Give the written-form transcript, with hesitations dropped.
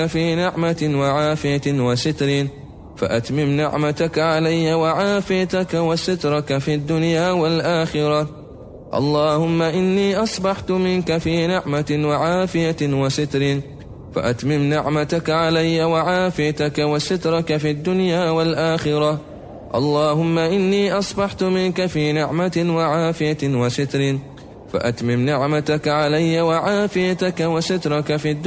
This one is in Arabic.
في نعمة وعافية وستر، فأتمم نعمتك علي وعافيتك وسترك في الدنيا والآخرة. اللهم إني أصبحت منك في نعمة وعافية وستر، فأتمم نعمتك علي وعافيتك وسترك في الدنيا والآخرة. اللهم إني أصبحت منك في نعمة وعافية وستر، فأتمم نعمتك علي وعافيتك وسترك في الدنيا